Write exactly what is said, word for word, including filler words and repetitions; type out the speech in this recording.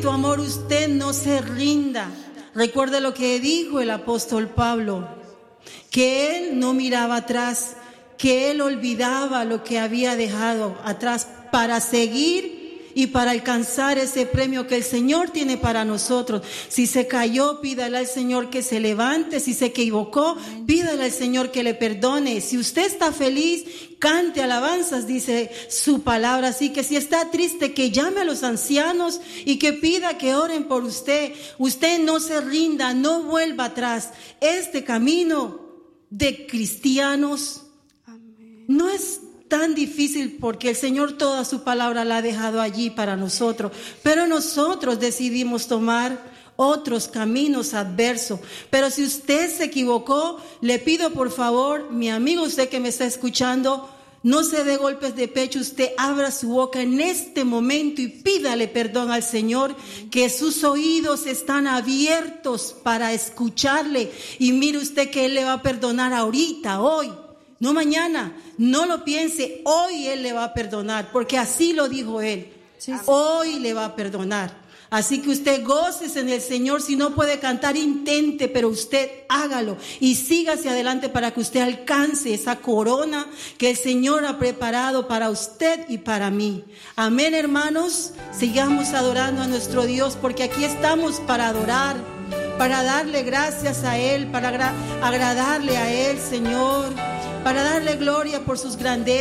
tu amor usted no se rinda. Recuerde lo que dijo el apóstol Pablo, que él no miraba atrás, que él olvidaba lo que había dejado atrás para seguir y para alcanzar ese premio que el Señor tiene para nosotros. Si se cayó, pídale al Señor que se levante. Si se equivocó, pídale al Señor que le perdone. Si usted está feliz, cante alabanzas, dice su palabra. Así que si está triste, que llame a los ancianos y que pida que oren por usted. Usted no se rinda, no vuelva atrás. Este camino de cristianos no es tan difícil, porque el Señor toda su palabra la ha dejado allí para nosotros, pero nosotros decidimos tomar otros caminos adversos. Pero si usted se equivocó, le pido por favor, mi amigo, usted que me está escuchando, no se dé golpes de pecho. Usted abra su boca en este momento y pídale perdón al Señor, que sus oídos están abiertos para escucharle, y mire usted que Él le va a perdonar ahorita, hoy. No mañana, no lo piense, hoy Él le va a perdonar, porque así lo dijo Él. Sí, sí. Hoy le va a perdonar. Así que usted gócese en el Señor. Si no puede cantar, intente, pero usted hágalo y sígase adelante para que usted alcance esa corona que el Señor ha preparado para usted y para mí. Amén, hermanos. Sigamos adorando a nuestro Dios, porque aquí estamos para adorar, para darle gracias a Él, para agra- agradarle a Él, Señor, para darle gloria por sus grandezas.